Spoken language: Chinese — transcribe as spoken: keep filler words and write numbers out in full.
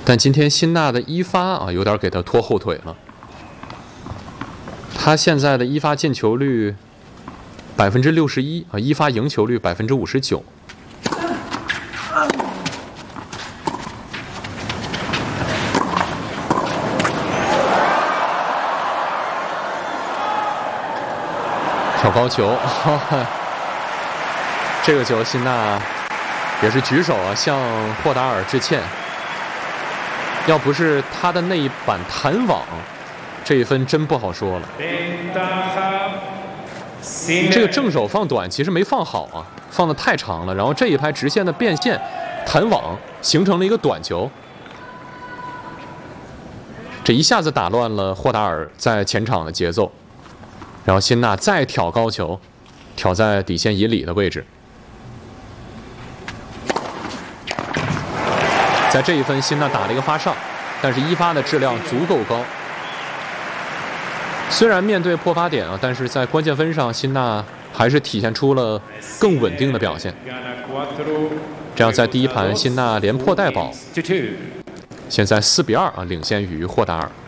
但今天辛纳的一发啊，有点给他拖后腿了。他现在的一发进球率百分之六十一啊，一发赢球率百分之五十九。挑高球，呵呵这个球辛纳也是举手啊，向霍达尔致歉。要不是他的那一板弹网，这一分真不好说了。这个正手放短，其实没放好啊，放得太长了。然后这一拍直线的变线弹网，形成了一个短球。这一下子打乱了霍达尔在前场的节奏。然后辛纳再挑高球，挑在底线以里的位置。在这一分，辛纳打了一个发上，但是一发的质量足够高。虽然面对破发点啊，但是在关键分上，辛纳还是体现出了更稳定的表现。这样在第一盘，辛纳连破带保，现在四比二啊，领先于霍达尔。